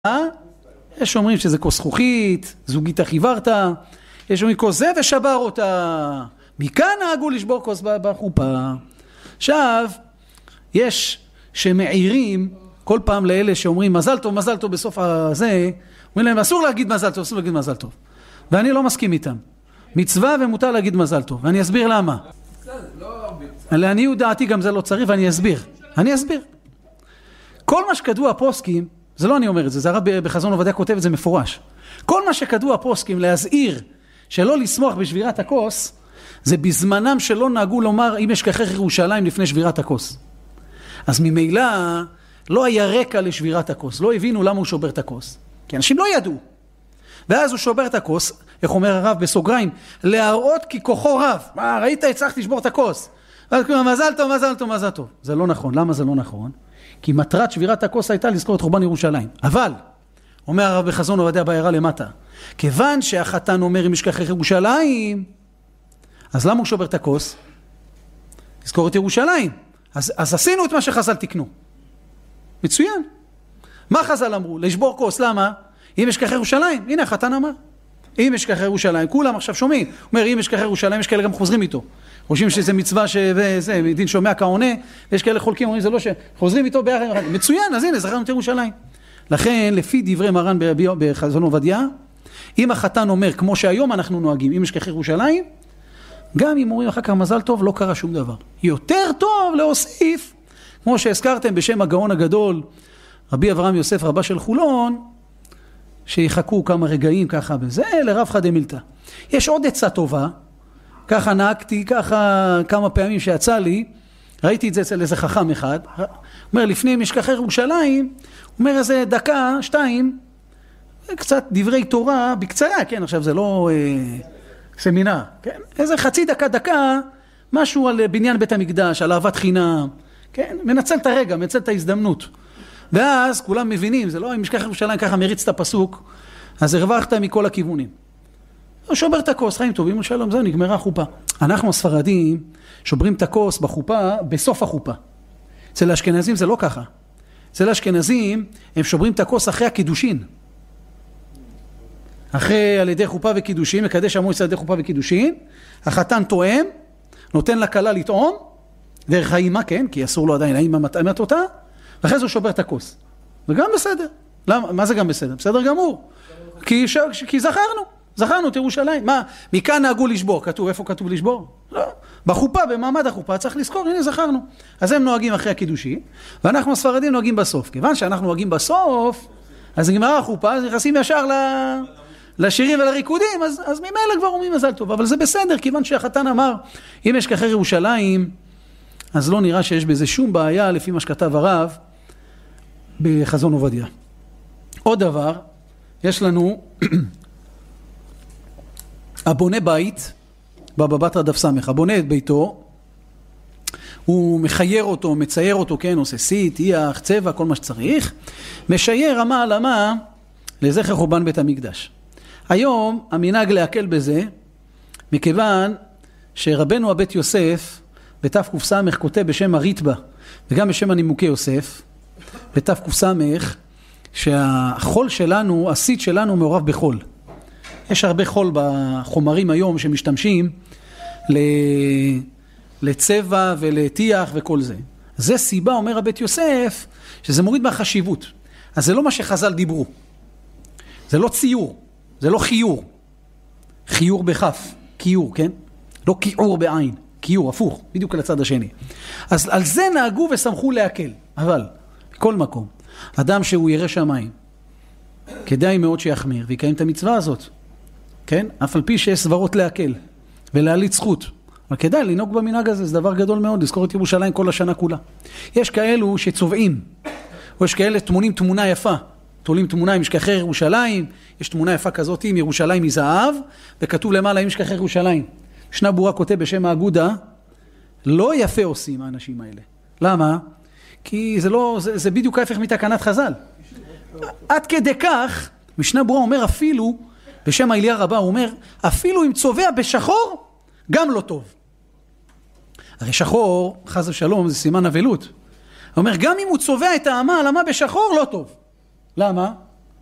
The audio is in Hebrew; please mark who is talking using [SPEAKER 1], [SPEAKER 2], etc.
[SPEAKER 1] יש אומרים שזה כוס זכוכית, זוגית החיוורת, יש אומרים כוס זה ושבר אותה. מכאן נהגו לשבור כוס בחופה. עכשיו, יש שמעירים כל פעם לאלה שאומרים מזל טוב בסוף הזה, אומרים להם אסור להגיד מזל טוב, אסור להגיד מזל טוב. ואני לא מסכים איתם. מצווה ומותר להגיד מזל טוב, ואני אסביר למה. לעניות דעתי גם זה לא צריך, ואני אסביר. כל מה שכתבו הפוסקים, זה לא אני אומר את זה, זה הרב בחזון עובדיה כותב את זה מפורש. כל מה שכתבו הפוסקים להזהיר שלא לשמוח בשבירת הכוס, זה בזמנם שלא נהגו לומר אם אשכחך ירושלים לפני שבירת הכוס. אז ממילא לא היה רקע לשבירת הכוס, לא הבינו למה הוא שובר את הכוס. כי אנשים לא ידעו. ואז הוא שובר את הכוס, איך אומר הרב בסוגריים, להראות כי כוחו רב. מה, ראית, הצלחת לשבור את הכוס. אז כלומר, מזל טוב. זה לא נכון. למה זה לא נכון? כי מטרת שבירת הכוס הייתה לזכור את חורבן ירושלים. אבל, אומר הרב בחזון עובדיה בעיירה למטה, כיוון שהחתן אומר אם אשכחך ירושלים, אז למה הוא שובר את הכוס? לזכור את ירושלים. אז עשינו את מה שחז"ל תקנו. מצוין. מה חז"ל אמרו? לשבור כוס, למה? אם אשכחך ירושלים. הנה החתן אמר. אם אשכחך ירושלים, כולם עכשיו שומעים. הוא אומר, אם אשכחך ירושלים, יש כאלה גם חוזרים איתו. חושבים שזה מצווה וזה, דין שומע כעונה, ויש כאלה חולקים, אומרים, זה לא שחוזרים איתו ביחד. מצוין, אז הנה, זכרנו את ירושלים. לכן, לפי דברי מרן בחזון עובדיה, אם החתן אומר, כמו שהיום אנחנו נוהגים, אם אשכחך ירושלים, גם אם אומרים אחר כך מזל טוב, לא קרה שום דבר. יותר טוב להוסיף, כמו שהזכרתם בשם הגאון הגדול, רבי אברהם יוסף רבה של חולון, שיחכו כמה רגעים ככה בזה, לרב חדה מילתא. יש עוד עצה טובה, ככה נהגתי, ככה כמה פעמים שיצא לי, ראיתי את זה אצל איזה חכם אחד, אומר לפני משכחך ירושלים, אומר איזה דקה, 2, קצת דברי תורה בקצרה, כן, עכשיו זה לא סמינר, כן, איזה חצי דקה, משהו על בניין בית המקדש, על אהבת חינם, כן, מנצל את הרגע, מנצל את ההזדמנות. ואז כולם מבינים, זה לא אם משכחך ירושלים ככה מריץ את הפסוק, אז הרווחת מכל הכיוונים. הוא שובר את הכוס, חיים טובים ושלום, זהו, נגמרה החופה. אנחנו הספרדים שוברים את הכוס בחופה, בסוף החופה. אצל האשכנזים זה לא ככה. אצל האשכנזים הם שוברים את הכוס אחרי הקידושין. אחרי על ידי חופה וקידושין, מקדש המועצה על ידי חופה וקידושין, החתן תואם, נותן לכלה לטעום, דרך האמא, כן, כי אסור לו עדיין, האמא מתאמת אותה, ואחרי זה הוא שובר את הכוס. וגם בסדר. למה? מה זה גם בסדר? בסדר גמור. כי זכרנו את ירושלים. מה? מכאן נהגו לשבור. כתוב, איפה כתוב לשבור? לא. בחופה, במעמד החופה, צריך לזכור, הנה זכרנו. אז הם נוהגים אחרי הקידושי, ואנחנו הספרדים נוהגים בסוף. כיוון שאנחנו נוהגים בסוף, אז נגמרה החופה, אז נכנסים ישר לשירים ולריקודים, אז ממילא כבר אומרים מזל טוב. אבל זה בסדר, כיוון שהחתן אמר, אם אשכחך ירושלים, אז לא נראה שיש בזה שום בעיה, לפי מה שכתב הרב, בחזון עובדיה. עוד דבר, יש לנו הבונה בית, בבא בתרא דף סמך, הבונה את ביתו, הוא מחייר אותו, מצייר אותו, כן, עושה סיט, איח, צבע, כל מה שצריך, משייר רמה על אמה לזכר חורבן בית המקדש. היום המנהג להקל בזה, מכיוון שרבנו הבית יוסף, בתק"ס כותב בשם הריטב"א, וגם בשם הנימוקי יוסף, בתק"ס, שהחול שלנו, הסיט שלנו מעורב בחול. יש הרבה חול בחומרים היום שמשתמשים לצבע ולטיח וכל זה. זה סיבה, אומר הבית יוסף, שזה מוריד מהחשיבות. אז זה לא מה שחז"ל דיברו. זה לא ציור, זה לא חיור. חיור בכף, קיור, כן? לא קיעור בעין, קיור, הפוך, בדיוק לצד השני. אז על זה נהגו ושמחו להקל. אבל, בכל מקום, אדם שהוא ירא שמיים, כדאי מאוד שיחמיר ויקיים את המצווה הזאת. כן? אף על פי שיש סברות להקל ולהעלית זכות. אבל כדאי לנהוג במנהג הזה, זה דבר גדול מאוד, לזכור את ירושלים כל השנה כולה. יש כאלו שצובעים, או יש כאלה תמונים תמונה יפה. תולים תמונה עם משכחך ירושלים, יש תמונה יפה כזאת עם ירושלים מזהב, וכתוב למעלה עם משכחך ירושלים. ישנה ברורה כותב בשם האגודה, לא יפה עושים האנשים האלה. למה? כי זה בדיוק ההפך מתקנת חז"ל. עד כדי כך, משנה ברורה אומר אפילו, בשם האליה רבה, הוא אומר, אפילו אם צובע בשחור, גם לא טוב. הרי שחור, חס ושלום, זה סימן אבלות. הוא אומר, גם אם הוא צובע את האמה על אמה בשחור, לא טוב. למה?